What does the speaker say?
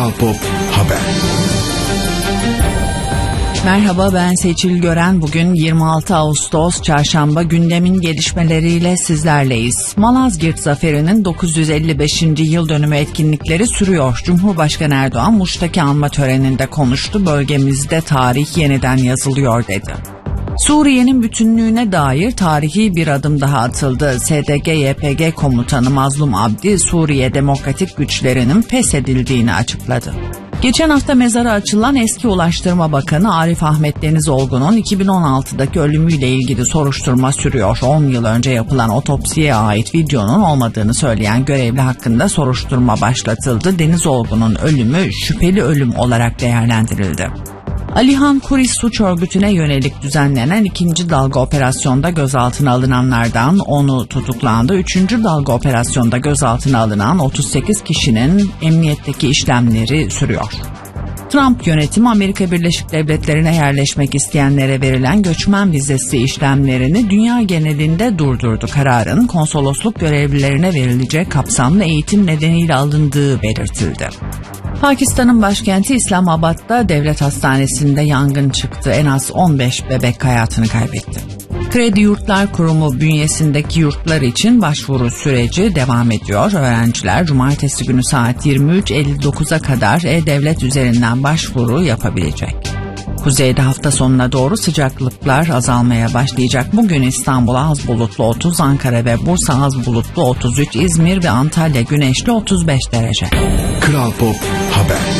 Kral Pop Haber. Merhaba, ben Seçil Gören. Bugün 26 Ağustos Çarşamba, gündemin gelişmeleriyle sizlerleyiz. Malazgirt Zaferi'nin 955. yıl dönümü etkinlikleri sürüyor. Cumhurbaşkanı Erdoğan Muş'taki anma töreninde konuştu. Bölgemizde tarih yeniden yazılıyor dedi. Suriye'nin bütünlüğüne dair tarihi bir adım daha atıldı. SDG-YPG komutanı Mazlum Abdi, Suriye Demokratik Güçlerinin feshedildiğini açıkladı. Geçen hafta mezarı açılan eski Ulaştırma Bakanı Arif Ahmet Denizolgun'un 2016'daki ölümüyle ilgili soruşturma sürüyor. 10 yıl önce yapılan otopsiye ait videonun olmadığını söyleyen görevli hakkında soruşturma başlatıldı. Denizolgun'un ölümü şüpheli ölüm olarak değerlendirildi. Alihan Kuris suç örgütüne yönelik düzenlenen 2. dalga operasyonda gözaltına alınanlardan 10'u tutuklandı. 3. dalga operasyonda gözaltına alınan 38 kişinin emniyetteki işlemleri sürüyor. Trump yönetimi Amerika Birleşik Devletleri'ne yerleşmek isteyenlere verilen göçmen vizesi işlemlerini dünya genelinde durdurdu. Kararın konsolosluk görevlilerine verilecek kapsamlı eğitim nedeniyle alındığı belirtildi. Pakistan'ın başkenti İslamabad'da devlet hastanesinde yangın çıktı. En az 15 bebek hayatını kaybetti. Kredi Yurtlar Kurumu bünyesindeki yurtlar için başvuru süreci devam ediyor. Öğrenciler cumartesi günü saat 23.59'a kadar e-devlet üzerinden başvuru yapabilecek. Kuzeyde hafta sonuna doğru sıcaklıklar azalmaya başlayacak. Bugün İstanbul'a az bulutlu 30, Ankara ve Bursa az bulutlu 33, İzmir ve Antalya güneşli 35 derece. Kral Pop Haber.